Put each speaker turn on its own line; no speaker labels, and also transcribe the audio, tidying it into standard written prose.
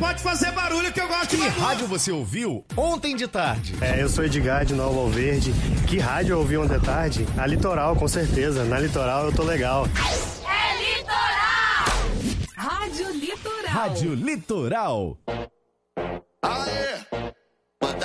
pode fazer barulho que eu gosto de
Que
barulho.
rádio você ouviu ontem de tarde?
Eu sou Edgar de Nova Alverde. Que rádio eu ouvi ontem de tarde? A Litoral, com certeza. Na Litoral eu tô legal.
É Litoral!
Rádio Litoral.
Rádio Litoral.
Aê!